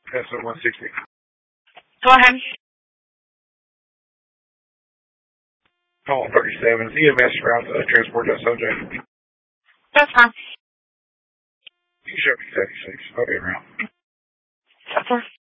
That's at 160. Go ahead. Call 37. EMS route to transport that subject. That's fine. You should be 36. I'll be around. That's fine.